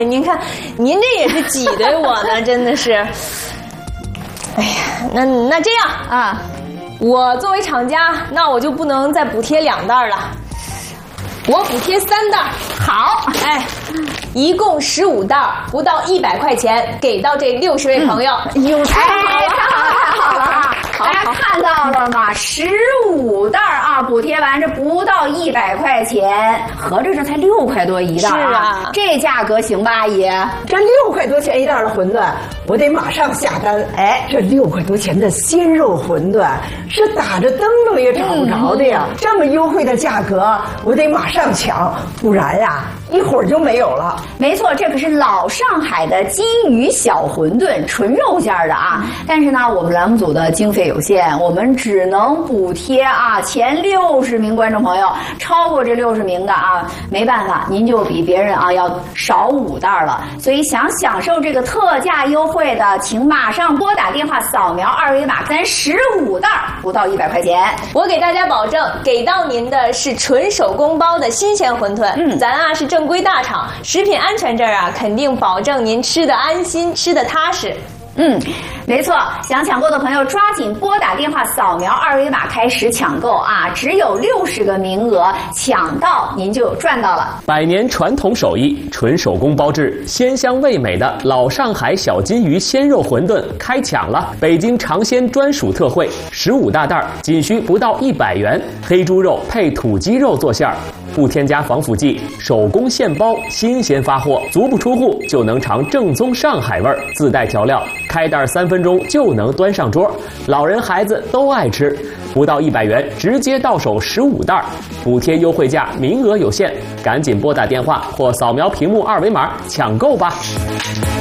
您看，您这也是挤兑我呢，真的是。哎呀，那这样啊，我作为厂家，那我就不能再补贴2袋了，我补贴3袋。好，哎，一共15袋，不到100块钱，给到这60位朋友。 哟，太好了啊！大家看到了吗？15袋啊，补贴完这不到100块钱，合着这才6块多一袋啊！ 是啊， 这价格行吧，阿姨？ 这6块多钱一袋的馄饨，我得马上下单。哎，这6块多钱的鲜肉馄饨是打着灯笼也找不着的呀！这么优惠的价格，我得马上抢，不然呀，一会儿就没有了。 没错，这可是老上海的金鱼小馄饨，纯肉馅的啊！但是呢，我们栏目组的经费有限，我们只能补贴啊前60名观众朋友，超过这60名的啊，没办法，您就比别人啊要少5袋了。所以想享受这个特价优惠的，请马上拨打电话扫描2维码，咱15袋不到100块钱。 我给大家保证，给到您的是纯手工包的新鲜馄饨。咱啊是正规大厂，食品安全这儿啊肯定保证您吃得安心，吃得踏实。 没错，想抢购的朋友抓紧拨打电话扫描2维码开始抢购啊！只有60个名额，抢到您就赚到了。 100年传统手艺，纯手工包制，鲜香味美的老上海小金鱼鲜肉馄饨开抢了！北京尝鲜专属特惠，15大袋，仅需不到100元，黑猪肉配土鸡肉做馅儿，不添加防腐剂，手工现包，新鲜发货，足不出户就能尝正宗上海味儿，自带调料，开袋3分钟就能端上桌，老人孩子都爱吃，不到100元直接到手15袋，补贴优惠价，名额有限，赶紧拨打电话或扫描屏幕2维码抢购吧。